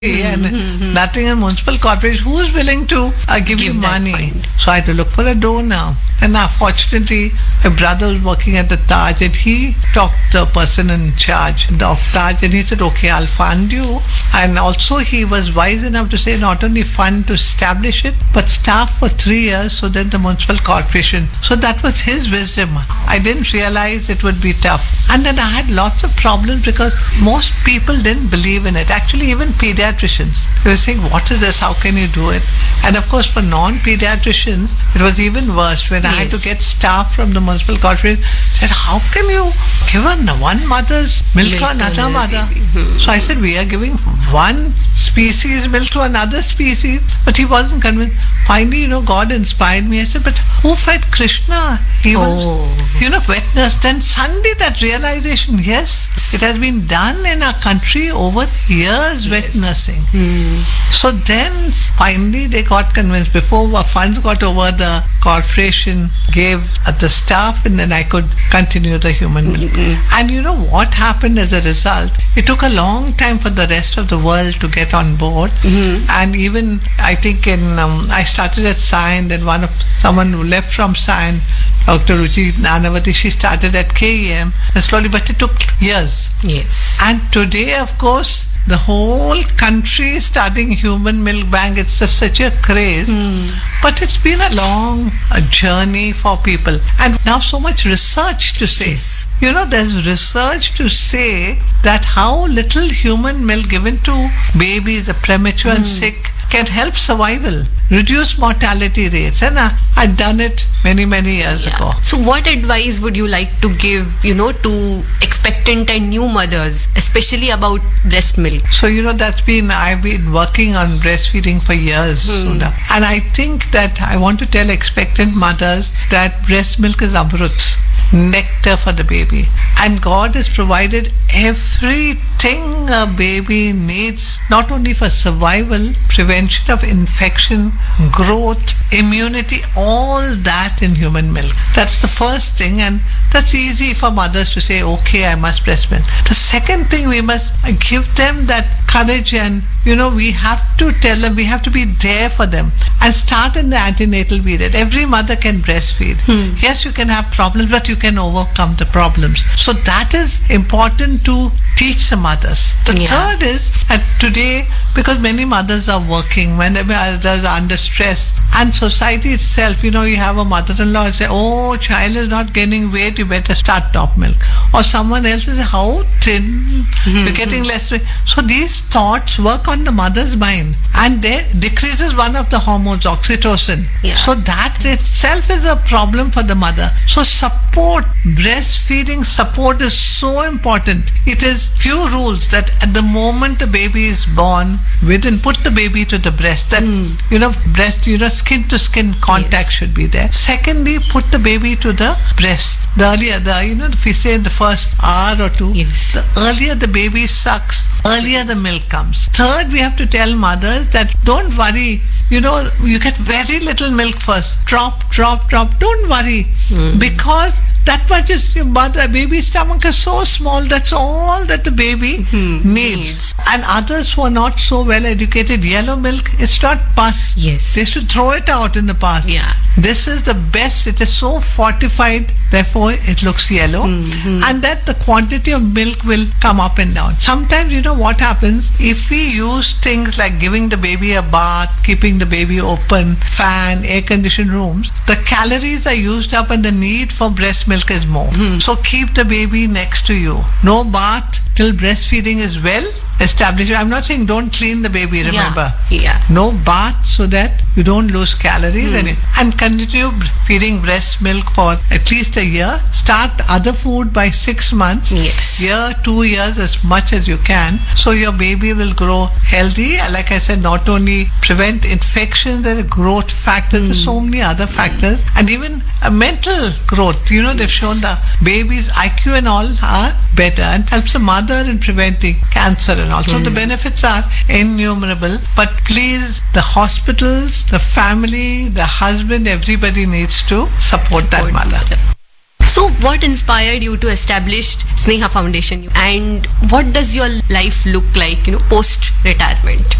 and nothing in municipal corporation. Who's willing to give you money? So I had to look for a donor. And fortunately, my brother was working at the Taj, and he talked to the person in charge of Taj, and he said, okay, I'll fund you. And also he was wise enough to say not only fund to establish it, but staff for 3 years, so then the municipal corporation. So that was his wisdom. I didn't realize it would be tough. And then I had lots of problems because most people didn't believe in it. Actually, even pediatricians. They were saying, what is this? How can you do it? And of course, for non-pediatricians, it was even worse. When I had to get staff from the municipal corporation, said, how can you give one mother's milk to another mother? So I said, we are giving one species milk to another species. But he wasn't convinced. Finally, God inspired me. I said, but who fed Krishna? He was, wet nurse. Then suddenly that realization, yes, it has been done in our country over years, wet nursing. So then finally they got convinced. Before our funds got over, the corporation gave the staff, and then I could continue the human milk. And you know what happened as a result? It took a long time for the rest of the world to get on board. And even I think I started at Sion, then someone who left from Sion, Dr. Ruchi Nanavati, she started at KEM, and slowly, but it took years. Yes. And today, of course, the whole country is starting human milk bank. It's just such a craze. But it's been a long journey for people. And now so much research to say. Yes. There's research to say that how little human milk given to babies, the premature and sick, can help survival, reduce mortality rates. And I'd done it many, many years ago. So what advice would you like to give, to expectant and new mothers, especially about breast milk? So, I've been working on breastfeeding for years, Sudha. And I think that I want to tell expectant mothers that breast milk is amrut, nectar for the baby. And God has provided everything a baby needs, not only for survival, prevention of infection, growth, immunity, all that in human milk. That's the first thing, and that's easy for mothers to say, okay, I must breast milk. The second thing, we must give them that courage, and we have to tell them, we have to be there for them, and start in the antenatal period. Every mother can breastfeed. Yes, you can have problems, but you can overcome the problems. So that is important to teach the mothers. The third is that today, because many mothers are working, when others are under stress, and society itself, you have a mother-in-law and say, oh, child is not gaining weight, you better start top milk. Or someone else says, how thin, you're getting less weight. So these thoughts work on the mother's mind, and there decreases one of the hormones, oxytocin. So that itself is a problem for the mother. So support, breastfeeding support is so important. It is few rules that at the moment the baby is born, put the baby to the breast. That breast, skin to skin contact should be there. Secondly, put the baby to the breast. The earlier, if we say in the first hour or two, the earlier the baby sucks, earlier the milk comes. Third, we have to tell mothers that don't worry. You get very little milk first. Drop. Don't worry. Because that much is your baby's stomach is so small, that's all that the baby needs. And others who are not so well educated, yellow milk, it's not pus. Yes. They should throw it out in the past. This is the best. It is so fortified, therefore it looks yellow. And that the quantity of milk will come up and down. Sometimes, what happens, if we use things like giving the baby a bath, keeping the baby open, fan, air-conditioned rooms, the calories are used up and the need for breast milk is more. So keep the baby next to you. No bath till breastfeeding is well established. I'm not saying don't clean the baby, remember. No bath, so that you don't lose calories. And continue feeding breast milk for at least a year. Start other food by 6 months. Year, 2 years, as much as you can. So your baby will grow healthy. Like I said, not only prevent infections, there are growth factors, there's so many other factors. And even mental growth. They've shown the baby's IQ and all are better, and helps the mother in preventing cancer and all. So the benefits are innumerable. But please, the hospitals, the family, the husband, everybody needs to support that mother. So what inspired you to establish Sneha Foundation, and what does your life look like, post retirement?